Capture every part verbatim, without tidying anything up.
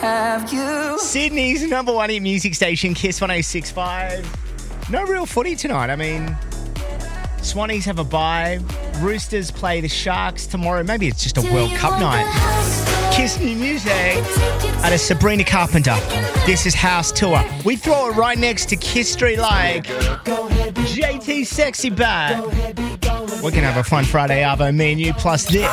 Have you? Sydney's number one hit music station, Kiss one oh six point five. No real footy tonight. I mean, Swannies have a bye. Roosters play the Sharks tomorrow. Maybe it's just a World Cup night. Kiss new music out of Sabrina Carpenter. This is House Tour. We throw it right next to Kiss Street like J T Sexy Bad. We're going to have a fun Friday, Arvo, me and you, plus this.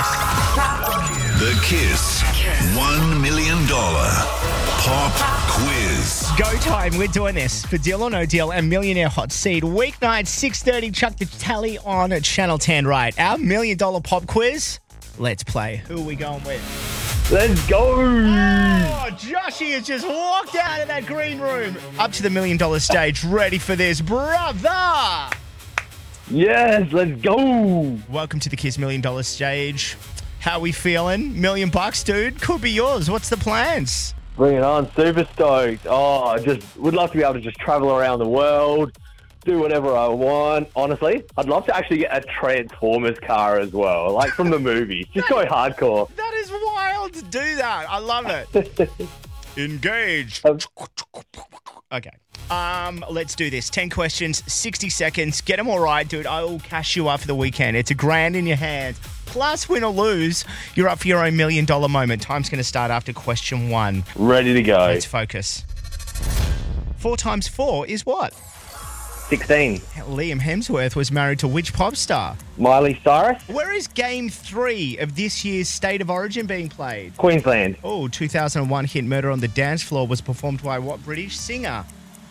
The Kiss one million dollars Pop Quiz. Go time. We're doing this for Deal or No Deal and Millionaire Hot Seat. Weeknight, six thirty. Chuck the tally on at Channel ten, right? Our Million Dollar Pop Quiz. Let's play. Who are we going with? Let's go. Oh, Joshy has just walked out of that green room. Up to the Million Dollar stage. Ready for this, brother? Yes, let's go. Welcome to the Kiss Million Dollar stage. How we feeling? Million bucks, dude. Could be yours. What's the plans? Bring it on. Super stoked. Oh, I just would love to be able to just travel around the world, do whatever I want. Honestly, I'd love to actually get a Transformers car as well, like from the movies. Just go hardcore. That is wild to do that. I love it. Engage. Um, Okay. Um, let's do this. ten questions, sixty seconds. Get them all right, dude. I will cash you up for the weekend. It's a grand in your hands. Plus, win or lose, you're up for your own million dollar moment. Time's going to start after question one. Ready to go. Let's focus. Four times four is what? sixteen. Liam Hemsworth was married to which pop star? Miley Cyrus. Where is game three of this year's State of Origin being played? Queensland. Oh, two thousand one hit Murder on the Dance Floor was performed by what British singer?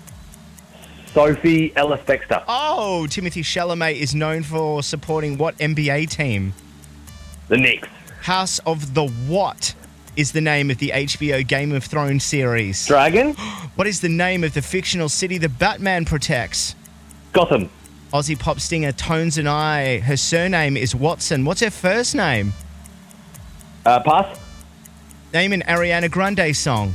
Sophie Ellis-Bextor. Oh, Timothy Chalamet is known for supporting what N B A team? The Knicks. House of the What is the name of the H B O Game of Thrones series? Dragon. What is the name of the fictional city the Batman protects? Gotham. Aussie pop singer Tones and I. Her surname is Watson. What's her first name? Uh, pass. Name an Ariana Grande song.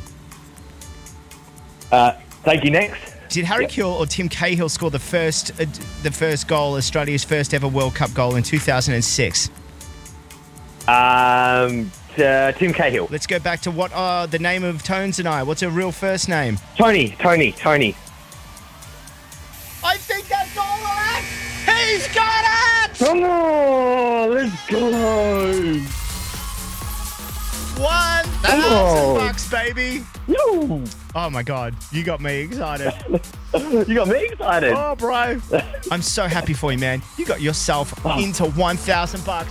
Uh, thank you, next. Did Harry Yep. Kewell or Tim Cahill score the first uh, the first goal, Australia's first ever World Cup goal in two thousand six? Um, uh, Tim Cahill. Let's go back to what uh, the name of Tones and I. What's her real first name? Tony. Tony. Tony. I think that's all right. He's got it! Come on, let's go. One Come thousand on. bucks, baby. Yo. Oh my God, you got me excited. You got me excited. Oh, bro. I'm so happy for you, man. You got yourself into one thousand bucks.